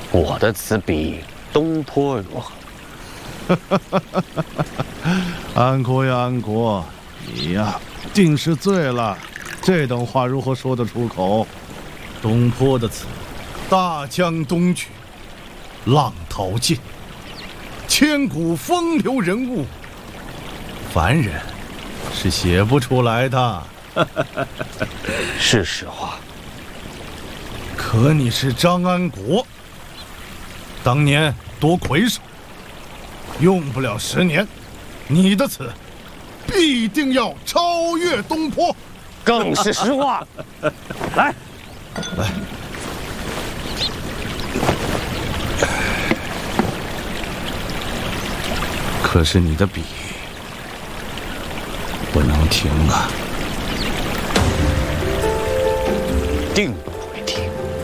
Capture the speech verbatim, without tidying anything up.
我的词比东坡如何？ 安国呀，安国，你呀，定是醉了。这等话如何说得出口？东坡的词，大江东去，浪淘尽，千古风流人物，凡人是写不出来的。 是实话。 可你是张安国，当年夺魁首，用不了十年，你的词必定要超越东坡， 更是实话。来， 来，可是你的笔不能停啊！ 定不